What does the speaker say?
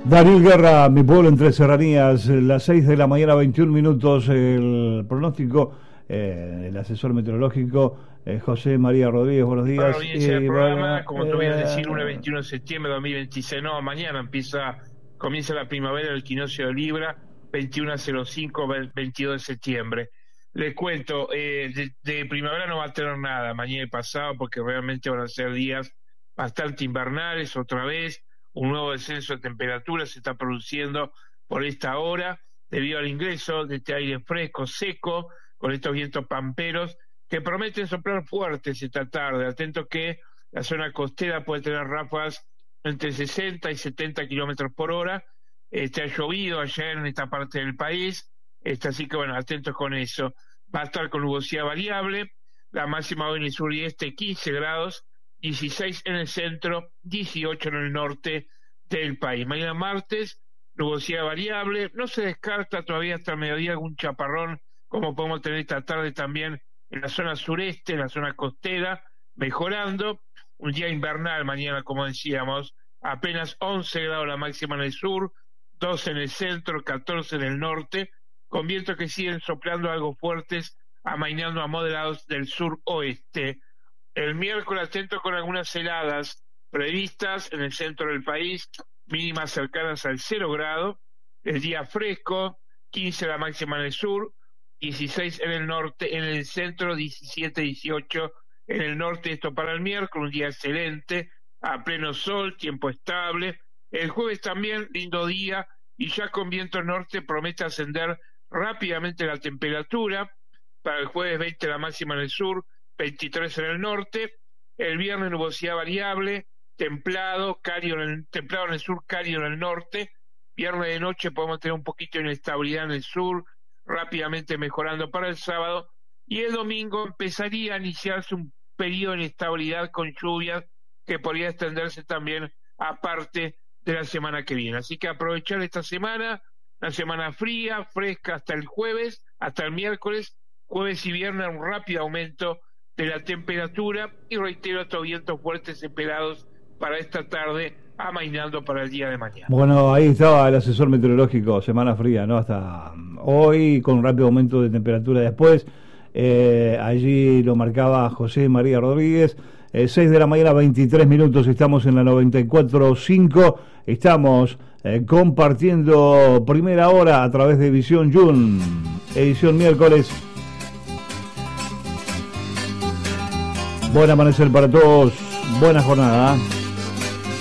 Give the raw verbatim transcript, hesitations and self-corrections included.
Daniel Guerra, mi pueblo entre serranías, las seis de la mañana, veintiún minutos, el pronóstico, eh, el asesor meteorológico, eh, José María Rodríguez, buenos días. Bueno, inicia el y, programa, bueno, como eh, tú vienes a decir, lunes veintiuno de septiembre de dos mil veintiséis, no, mañana empieza, comienza la primavera del equinoccio de Libra, veintiuno a cero cinco, veintidós de septiembre. Les cuento, eh, de, de primavera no va a tener nada, mañana y pasado, porque realmente van a ser días bastante invernales, otra vez, un nuevo descenso de temperatura se está produciendo por esta hora, debido al ingreso de este aire fresco, seco, con estos vientos pamperos, que prometen soplar fuertes esta tarde. Atento que la zona costera puede tener ráfagas entre sesenta y setenta kilómetros por hora. Este, ha llovido ayer en esta parte del país, este, así que bueno, atentos con eso. Va a estar con nubosidad variable, la máxima hoy en el sur y este quince grados, dieciséis en el centro, dieciocho en el norte del país. Mañana martes, nubosidad variable, no se descarta todavía hasta el mediodía algún chaparrón, como podemos tener esta tarde también en la zona sureste, en la zona costera, mejorando. Un día invernal mañana, como decíamos, apenas once grados la máxima en el sur, doce en el centro, catorce en el norte, con vientos que siguen soplando algo fuertes, amainando a moderados del sur-oeste. El miércoles atento con algunas heladas previstas en el centro del país, mínimas cercanas al cero grado, el día fresco, quince la máxima en el sur, dieciséis en el norte, en el centro diecisiete, dieciocho en el norte, esto para el miércoles, un día excelente, a pleno sol, tiempo estable. El jueves también, lindo día, y ya con viento norte promete ascender rápidamente la temperatura. Para el jueves veinte la máxima en el sur, veintitrés en el norte. El viernes nubosidad variable, templado, cálido en el, templado en el sur, cálido en el norte. Viernes de noche podemos tener un poquito de inestabilidad en el sur, rápidamente mejorando para el sábado. Y el domingo empezaría a iniciarse un periodo de inestabilidad con lluvias que podría extenderse también a parte de la semana que viene. Así que aprovechar esta semana, una semana fría, fresca hasta el jueves, hasta el miércoles, jueves y viernes, un rápido aumento de la temperatura y reitero estos vientos fuertes esperados para esta tarde, amainando para el día de mañana. Bueno, ahí estaba el asesor meteorológico, semana fría, ¿no? Hasta hoy, con un rápido aumento de temperatura después. Eh, allí lo marcaba José María Rodríguez. Eh, seis de la mañana, veintitrés minutos, estamos en la noventa y cuatro punto cinco. Estamos eh, compartiendo primera hora a través de Visión Jun, edición miércoles. Buen amanecer para todos, buena jornada.